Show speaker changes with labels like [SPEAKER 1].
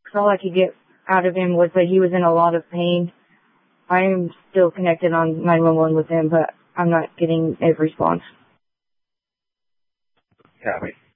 [SPEAKER 1] 'cause all I could get out of him was that he was in a lot of pain. I am still connected on 911 with him, but I'm not getting a response.
[SPEAKER 2] Copy.